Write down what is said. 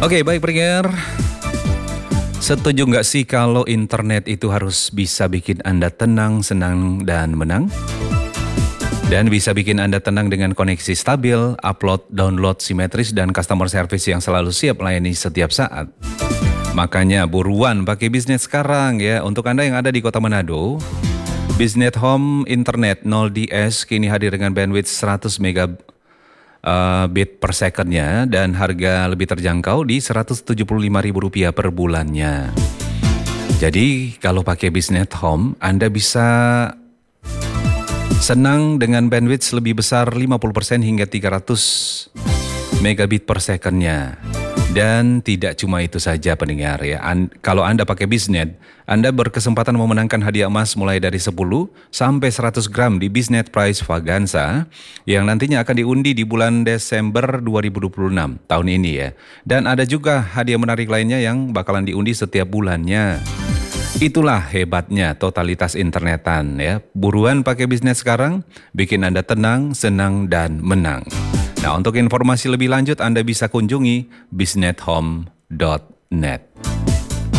Oke, baik pendengar. Setuju nggak sih kalau internet itu harus bisa bikin Anda tenang, senang, dan menang? Dan bisa bikin Anda tenang dengan koneksi stabil, upload, download simetris, dan customer service yang selalu siap melayani setiap saat. Makanya buruan pakai Biznet sekarang ya. Untuk Anda yang ada di Kota Manado, Biznet Home Internet 0DS kini hadir dengan bandwidth 100 megabit per secondnya dan harga lebih terjangkau di Rp175.000 per bulannya. Jadi kalau pakai Biznet Home, Anda bisa senang dengan bandwidth lebih besar 50% hingga 300 megabit per secondnya. Dan tidak cuma itu saja pendengar ya. Kalau Anda pakai Biznet, Anda berkesempatan memenangkan hadiah emas mulai dari 10 sampai 100 gram di Biznet Prize Vaganza yang nantinya akan diundi di bulan Desember 2026 tahun ini ya. Dan ada juga hadiah menarik lainnya yang bakalan diundi setiap bulannya. Itulah hebatnya totalitas internetan ya. Buruan pakai Biznet sekarang, bikin Anda tenang, senang, dan menang. Nah, untuk informasi lebih lanjut Anda bisa kunjungi biznethome.net.